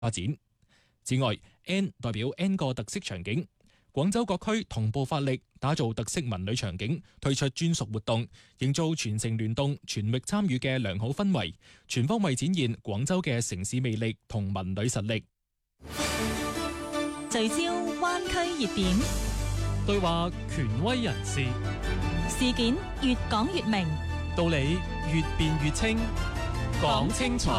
發展。此外 N 代表 N 個特色場景，廣州各區同步發力，打造特色文旅場景，推出專屬活動，營造全城聯動、全域參與嘅良好氛圍，全方位展現廣州嘅城市魅力同文旅實力。 聚焦灣區熱點， 對話權威人士， 事件越講越明， 道理越辯越清，講清楚。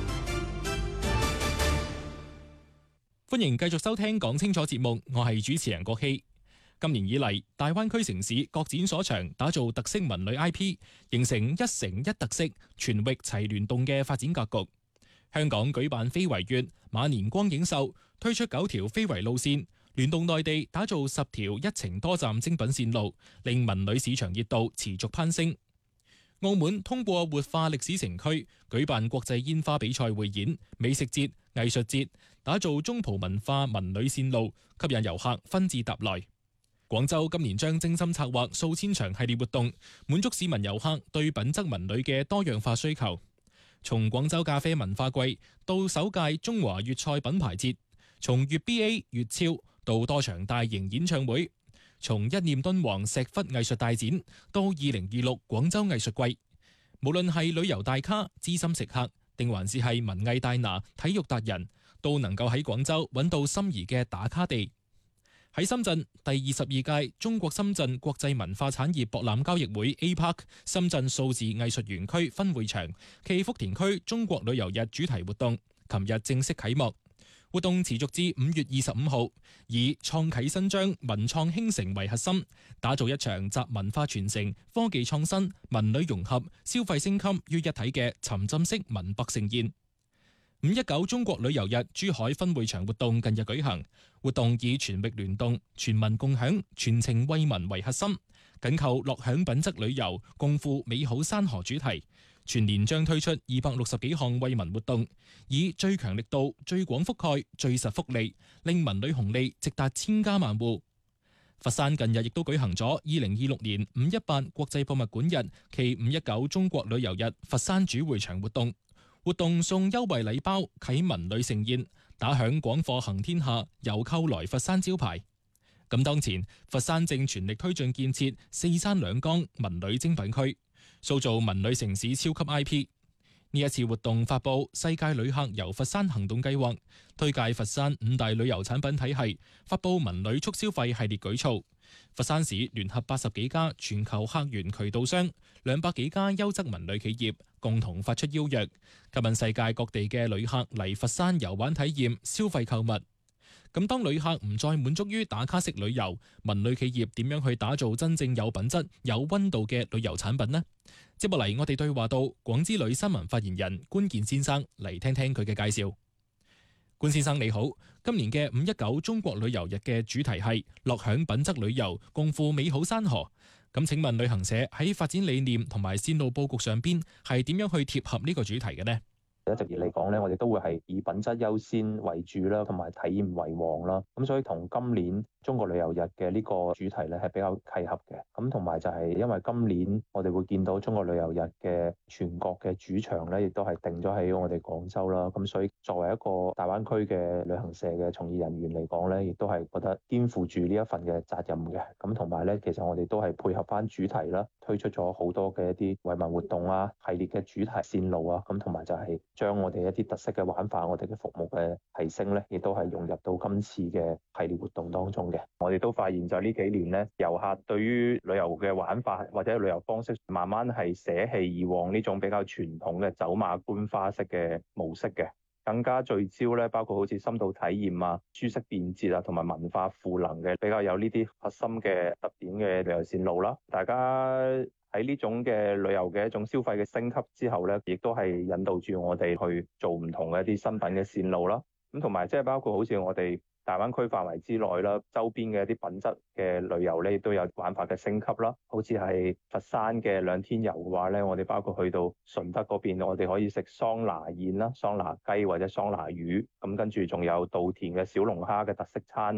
歡迎繼續收聽講清楚節目，我係主持人郭希。今年以嚟，大灣區城市各展所長，打造特色文旅 IP， 形成一城一特色、全域齊聯動嘅發展格局。香港舉辦非遺月、馬年光影秀，推出9條非遺路線，聯動內地打造10條一程多站精品線路，令文旅市場熱度持續攀升。澳門通過活化歷史城區，舉辦國際煙花比賽匯演、美食節、藝術節，打造中葡文化文旅線路，吸引遊客紛至沓來。廣州今年將精心策劃數千場系列活動，滿足市民遊客對品質文旅嘅多樣化需求。從廣州咖啡文化季到首屆中華粵菜品牌節，從粵 BA 粵超到多場大型演唱會，從一念敦煌石窟藝術大展到2026廣州藝術季，無論係旅遊大咖、資深食客，定還是係文藝大拿、體育達人，都能夠喺廣州揾到心儀嘅打卡地。喺深圳，第22屆中國深圳國際文化產業博覽交易會 A-Park 深圳數字藝術園區分會場暨福田區中國旅遊日主題活動，琴日正式啟幕。活動持續至5月25號，以創啟新章、文創興城為核心，打造一場集文化傳承、科技創新、文旅融合、消費升級於一體嘅沉浸式文博盛宴。519中國旅遊日珠海分會場活動近日舉行，活動以全域聯動、全民共享、全程惠民為核心，緊扣樂享品質旅遊、共赴美好山河主題。全年將推出260幾項惠民活動，以最強力度、最廣覆蓋、最實福利，令文旅紅利直達千家萬戶。佛山近日亦都舉行咗2026年518國際博物館日暨519中國旅遊日佛山主會場活動，活動送優惠禮包，啟文旅盛宴，打響廣貨行天下、遊購來佛山招牌。咁當前，佛山正全力推進建設4山2江文旅精品區，塑造文旅城市超級 IP。呢一次活動發佈世界旅客遊佛山行動計劃，推介佛山5大旅遊產品體系，發佈文旅促消費系列舉措。佛山市聯合80幾家全球客源渠道商、200幾家優質文旅企業，共同發出邀約，吸引世界各地嘅旅客嚟佛山遊玩體驗、消費購物。咁當旅客唔再滿足於打卡式旅遊，文旅企業點樣去打造真正有品質、有溫度嘅旅遊產品呢？接落嚟，我哋對話到廣之旅新聞發言人關健先生，嚟聽聽佢嘅介紹。關先生你好，今年嘅519中國旅遊日嘅主題係樂享品質旅遊，共赴美好山河。咁請問旅行社喺發展理念同埋線路佈局上邊係點樣去貼合呢個主題嘅呢？ 一直以嚟講咧，我哋都會係以品質優先為主啦，同埋體驗為王啦。咁所以同今年中國旅遊日嘅呢個主題咧係比較契合嘅。咁同埋就係因為今年我哋會見到中國旅遊日嘅全國嘅主場咧，亦都係定咗喺我哋廣州啦。咁所以作為一個大灣區嘅旅行社嘅從業人員嚟講咧，亦都係覺得肩負住呢一份嘅責任嘅。咁同埋咧，其實我哋都係配合翻主題啦，推出咗好多嘅一啲惠民活動啊、系列嘅主題線路啊，咁同埋就係將我哋一啲特色嘅玩法、我哋嘅服務嘅提升咧，亦都係融入到今次嘅系列活動當中嘅。我哋都發現就呢幾年咧，遊客對於旅遊嘅玩法或者旅遊方式，慢慢係捨棄以往呢種比較傳統嘅走馬觀花式嘅模式嘅，更加聚焦咧，包括好似深度體驗啊、舒適便捷啊，同埋文化賦能嘅比較有呢啲核心嘅特點嘅旅遊線路啦。大家喺呢種嘅旅遊嘅一種消費嘅升級之後咧，亦都係引導住我哋去做唔同嘅一啲新品嘅線路啦。咁同埋即係包括好似我哋大灣區範圍之內啦，周邊嘅一啲品質嘅旅遊咧，亦都有玩法嘅升級啦。好似係佛山嘅2天遊嘅話咧，我哋包括去到順德嗰邊，我哋可以食桑拿宴啦、桑拿雞或者桑拿魚，咁跟住仲有稻田嘅小龍蝦嘅特色餐啦。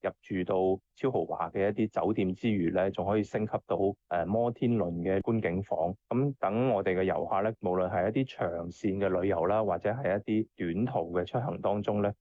入住到超豪華嘅一啲酒店之餘咧，仲可以升級到摩天輪嘅觀景房。咁等我哋嘅遊客咧，無論係一啲長線嘅旅遊啦，或者係一啲短途嘅出行當中咧，